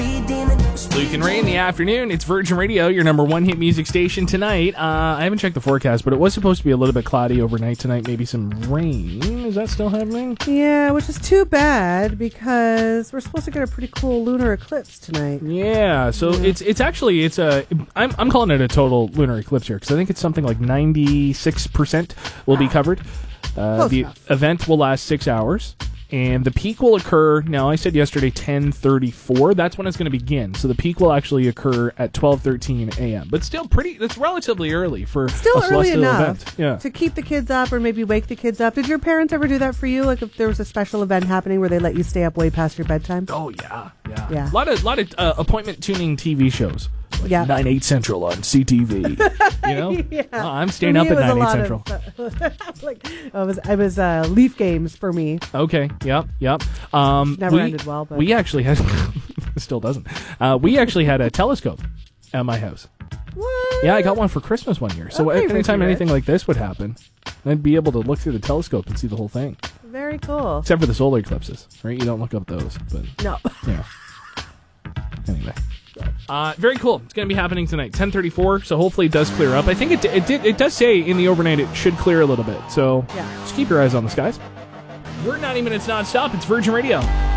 Luke and Ray in the afternoon. It's Virgin Radio, your number one hit music station tonight. I haven't checked the forecast, but it was supposed to be a little bit cloudy overnight tonight. Maybe some rain. Is that still happening? Yeah, which is too bad because we're supposed to get a pretty cool lunar eclipse tonight. Yeah, so I'm calling it a total lunar eclipse here because I think it's something like 96% will be covered. The event will last 6 hours. And the peak will occur, now I said yesterday 10:34, that's when it's going to begin. So the peak will actually occur at 12:13 a.m. But still that's relatively early for a celestial event. Yeah. To keep the kids up or maybe wake the kids up. Did your parents ever do that for you? Like if there was a special event happening where they let you stay up way past your bedtime? Oh, yeah. A lot of appointment tuning TV shows. Like 9/8 Central on CTV. You know? Yeah. Oh, I'm staying up at 9/8 Central. I was Leaf games for me. Okay. Yep. Never ended well, but we actually had it still doesn't. We actually had a telescope at my house. What? Yeah, I got one for Christmas one year. So anytime anything like this would happen, I'd be able to look through the telescope and see the whole thing. Very cool. Except for the solar eclipses, right? You don't look up those, but no. Yeah. Anyway. Very cool. It's going to be happening tonight, 10:34. So hopefully it does clear up. I think it does say in the overnight it should clear a little bit. So just keep your eyes on the skies. We're 90 minutes nonstop. It's Virgin Radio.